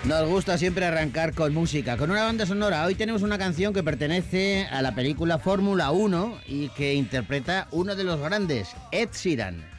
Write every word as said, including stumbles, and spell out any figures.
Nos gusta siempre arrancar con música, con una banda sonora. Hoy tenemos una canción que pertenece a la película Fórmula uno y que interpreta uno de los grandes, Ed Sheeran.